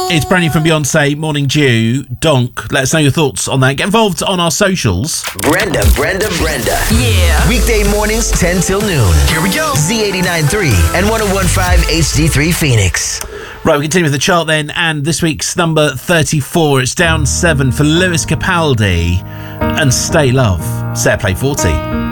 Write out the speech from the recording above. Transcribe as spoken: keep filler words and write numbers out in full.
It's brand new from Beyonce, Morning Dew, Donk. Let us know your thoughts on that. Get involved on our socials. Brenda, Brenda, Brenda. Yeah. Weekday mornings, ten till noon. Here we go. Z eighty-nine point three and one oh one point five H D three Phoenix. Right, we continue with the chart then, and this week's number thirty-four. It's down seven for Lewis Capaldi and Stay Love. Set Play forty.